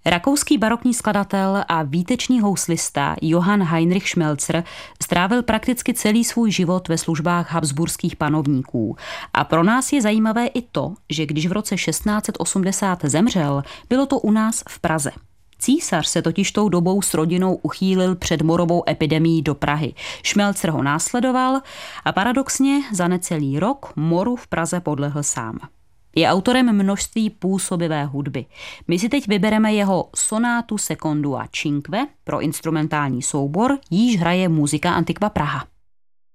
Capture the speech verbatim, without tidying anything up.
Rakouský barokní skladatel a výtečný houslista Johann Heinrich Schmelzer strávil prakticky celý svůj život ve službách habsburských panovníků. A pro nás je zajímavé i to, že když v roce šestnáct osmdesát zemřel, bylo to u nás v Praze. Císař se totiž tou dobou s rodinou uchýlil před morovou epidemií do Prahy. Schmelzer ho následoval a paradoxně za necelý rok moru v Praze podlehl sám. Je autorem množství působivé hudby. My si teď vybereme jeho sonátu secondua cinque pro instrumentální soubor, jíž hraje Musica Antiqua Praha.